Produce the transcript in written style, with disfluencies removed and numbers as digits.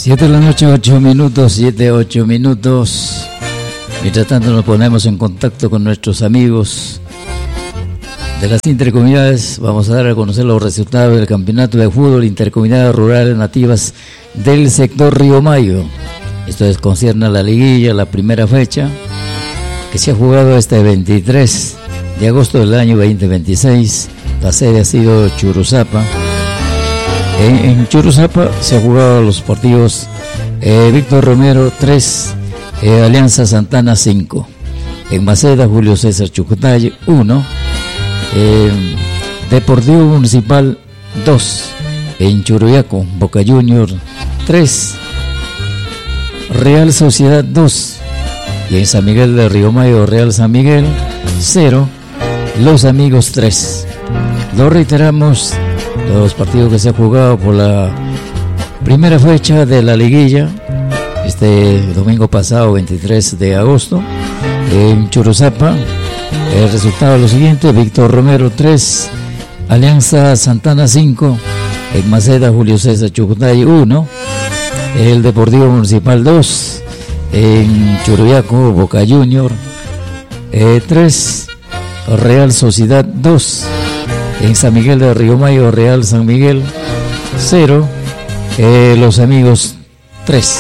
7 de la noche, 8 minutos, 7, 8 minutos. Mientras tanto nos ponemos en contacto con nuestros amigos de las intercomunidades. Vamos a dar a conocer los resultados del campeonato de fútbol intercomunidades rurales nativas del sector Río Mayo. Esto concierne a la liguilla, la primera fecha, que se ha jugado este 23 de agosto del año 2026. La sede ha sido Churuzapa. En Churuzapa se han jugado los partidos Víctor Romero 3, Alianza Santana 5. En Maceda, Julio César Chucutay 1, Deportivo Municipal 2. En Churuyaco, Boca Junior 3, Real Sociedad 2. Y en San Miguel de Río Mayo, Real San Miguel 0, Los Amigos 3. Lo reiteramos, los partidos que se han jugado por la primera fecha de la liguilla, este domingo pasado, 23 de agosto, en Churuzapa. El resultado es lo siguiente: Víctor Romero 3, Alianza Santana 5, en Maceda, Julio César Chucutay 1, el Deportivo Municipal 2, en Churuyaco, Boca Junior 3, Real Sociedad 2, en San Miguel de Río Mayo, Real San Miguel 0, Los Amigos 3.